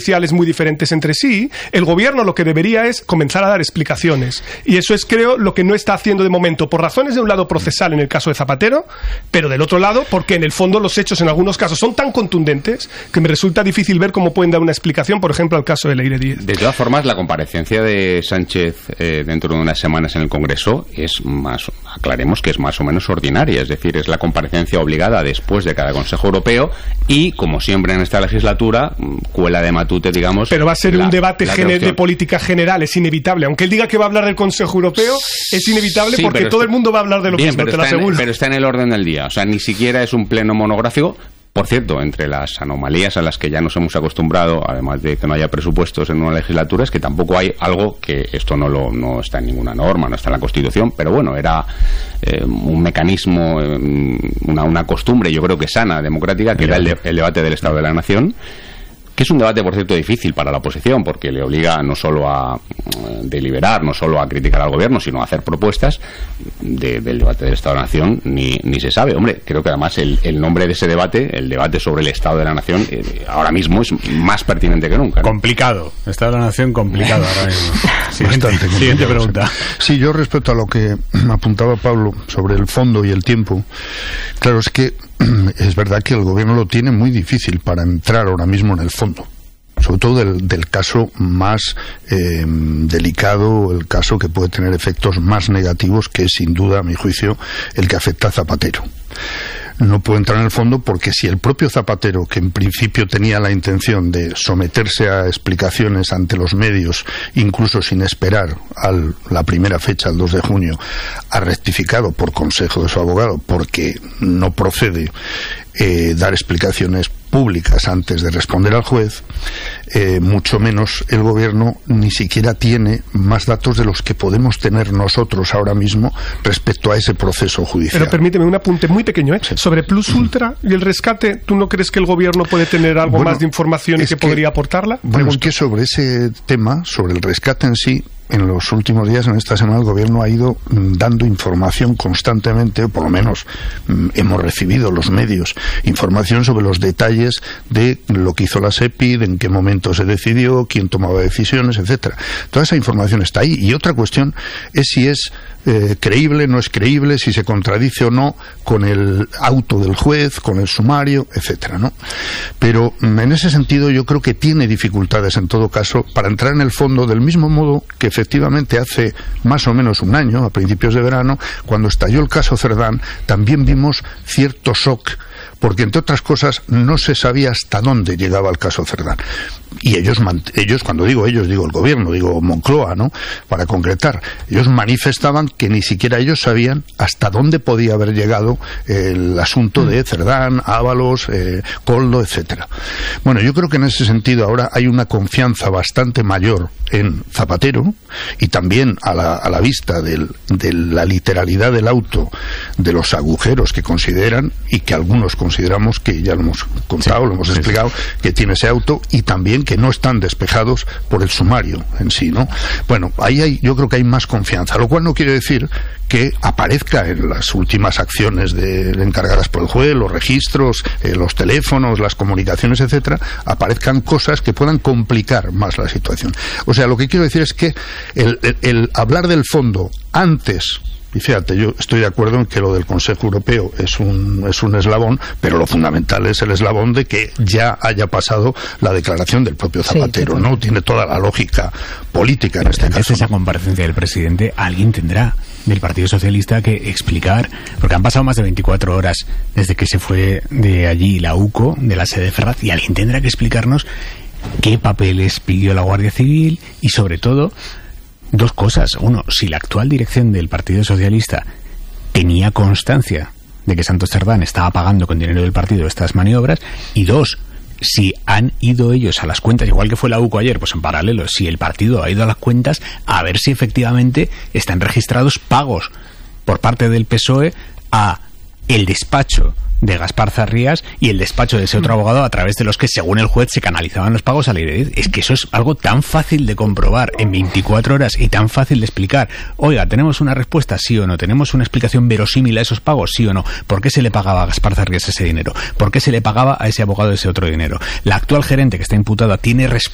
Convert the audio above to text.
judiciales muy diferentes entre sí, el gobierno lo que debería es comenzar a dar explicaciones. Y eso es, creo, lo que no está haciendo de momento, por razones de un lado procesal en el caso de Zapatero, pero del otro lado porque en el fondo los hechos en algunos casos son tan contundentes que me resulta difícil ver cómo pueden dar una explicación, por ejemplo, al caso de Leire Díez. De todas formas, la comparecencia de Sánchez dentro de unas semanas en el Congreso aclaremos que es más o menos ordinaria, es decir, es la comparecencia obligada después de cada Consejo Europeo y, como siempre en esta legislatura, cuela de matute, digamos. Pero va a ser un debate de política general, es inevitable. Aunque él diga que va a hablar del Consejo Europeo, es inevitable porque todo el mundo va a hablar de lo mismo, te lo aseguro. Pero está en el orden del día, o sea, ni siquiera es un pleno monográfico. Por cierto, entre las anomalías a las que ya nos hemos acostumbrado, además de que no haya presupuestos en una legislatura, es que tampoco hay algo que esto no está en ninguna norma, no está en la Constitución, pero bueno, era un mecanismo, una costumbre, yo creo que sana, democrática, que era el debate del Estado de la Nación, que es un debate, por cierto, difícil para la oposición, porque le obliga no solo a deliberar, no solo a criticar al gobierno, sino a hacer propuestas. Del debate del Estado de la Nación ni se sabe. Hombre, creo que además el nombre de ese debate, el debate sobre el Estado de la Nación, ahora mismo es más pertinente que nunca, ¿no? Complicado. Estado de la Nación complicado ahora mismo. Siguiente pregunta. Sí, yo respecto a lo que apuntaba Pablo sobre el fondo y el tiempo, claro, es que es verdad que el gobierno lo tiene muy difícil para entrar ahora mismo en el fondo, sobre todo del caso más delicado, el caso que puede tener efectos más negativos, que es sin duda, a mi juicio, el que afecta a Zapatero. No puede entrar en el fondo porque si el propio Zapatero, que en principio tenía la intención de someterse a explicaciones ante los medios, incluso sin esperar a la primera fecha, el 2 de junio, ha rectificado por consejo de su abogado porque no procede dar explicaciones públicas antes de responder al juez, mucho menos el gobierno ni siquiera tiene más datos de los que podemos tener nosotros ahora mismo respecto a ese proceso judicial. Pero permíteme un apunte muy pequeño, Sí. Sobre Plus Ultra y el rescate, ¿tú no crees que el gobierno puede tener algo más de información y que podría aportarla? Bueno, es que sobre ese tema, sobre el rescate en sí, en los últimos días, en esta semana, el gobierno ha ido dando información constantemente, o por lo menos hemos recibido los medios información sobre los detalles de lo que hizo la SEPI, de en qué momento se decidió, quién tomaba decisiones, etcétera. Toda esa información está ahí. Y otra cuestión es si es creíble, no es creíble, si se contradice o no con el auto del juez, con el sumario, etcétera, ¿no? Pero en ese sentido yo creo que tiene dificultades en todo caso para entrar en el fondo, del mismo modo que efectivamente hace más o menos un año, a principios de verano, cuando estalló el caso Cerdán, también vimos cierto shock, porque entre otras cosas no se sabía hasta dónde llegaba el caso Cerdán. Y ellos, cuando digo ellos, digo el gobierno, digo Moncloa, ¿no? Para concretar, ellos manifestaban que ni siquiera ellos sabían hasta dónde podía haber llegado el asunto de Cerdán, Ábalos, Koldo, etcétera. Bueno, yo creo que en ese sentido ahora hay una confianza bastante mayor en Zapatero, y también a la vista de la literalidad del auto, de los agujeros que consideran, y que algunos consideramos, que ya lo hemos contado, lo hemos explicado, que tiene ese auto, y también que no están despejados por el sumario en sí, ¿no? Bueno, ahí yo creo que hay más confianza, lo cual no quiere decir que aparezca en las últimas acciones encargadas por el juez, los registros, los teléfonos, las comunicaciones, etcétera, aparezcan cosas que puedan complicar más la situación. O sea, lo que quiero decir es que el hablar del fondo antes. Y fíjate, yo estoy de acuerdo en que lo del Consejo Europeo es un eslabón, pero lo fundamental es el eslabón de que ya haya pasado la declaración del propio Zapatero, ¿no? Tiene toda la lógica política en este caso. Desde esa comparecencia del presidente, alguien tendrá del Partido Socialista que explicar, porque han pasado más de 24 horas desde que se fue de allí la UCO, de la sede de Ferraz, y alguien tendrá que explicarnos qué papeles pidió la Guardia Civil y, sobre todo, dos cosas. Uno, si la actual dirección del Partido Socialista tenía constancia de que Santos Cerdán estaba pagando con dinero del partido estas maniobras, y dos, si han ido ellos a las cuentas, igual que fue la UCO ayer, pues en paralelo, si el partido ha ido a las cuentas a ver si efectivamente están registrados pagos por parte del PSOE a el despacho de Gaspar Zarrías y el despacho de ese otro abogado, a través de los que, según el juez, se canalizaban los pagos a Leire Díez. Es que eso es algo tan fácil de comprobar en 24 horas y tan fácil de explicar. Oiga, ¿tenemos una respuesta, sí o no? ¿Tenemos una explicación verosímil a esos pagos, sí o no? ¿Por qué se le pagaba a Gaspar Zarrías ese dinero? ¿Por qué se le pagaba a ese abogado ese otro dinero? La actual gerente que está imputada tiene